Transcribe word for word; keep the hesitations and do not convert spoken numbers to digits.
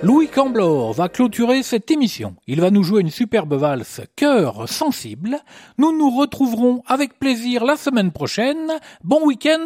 Louis Camblor va clôturer cette émission. Il va nous jouer une superbe valse Cœur sensible. Nous nous retrouverons avec plaisir la semaine prochaine. Bon week-end